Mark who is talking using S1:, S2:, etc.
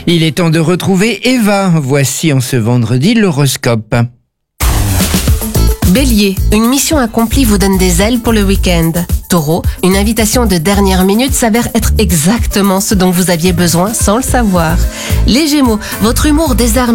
S1: Il est temps de retrouver Eva. Voici en ce vendredi l'horoscope.
S2: Bélier, une mission accomplie vous donne des ailes pour le week-end. Taureau, une invitation de dernière minute s'avère être exactement ce dont vous aviez besoin sans le savoir. Les Gémeaux, votre humour désarme